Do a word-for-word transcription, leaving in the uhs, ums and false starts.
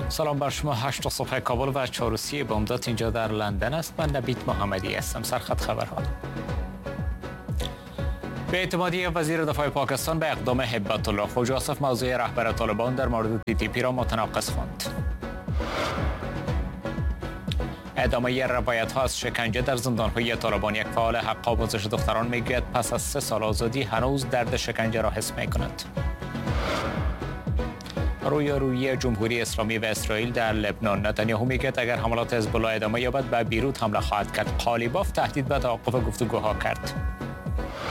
سلام بر شما. هشت صبح کابل و چهار و سی بامداد اینجا در لندن است. من نبید محمدی هستم. سرخط خبرها. به اعتمادی وزیر دفاع پاکستان به اقدام هبت الله خوجا آصف موضوع رهبر طالبان در مورد تی تی پی را متناقض خواند. ادامه روایت ها از شکنجه در زندان های طالبان. یک فعال حق آموزش دختران میگوید پس از سه سال آزادی هنوز درد شکنجه را حس می کند. رویارویی جمهوری اسلامی و اسرائیل در لبنان. نتانیاهو میگوید اگر حملات حزب الله ادامه یابد به بیروت حمله خواهد کرد. قالیباف تهدید به توقف گفتگوها کرد.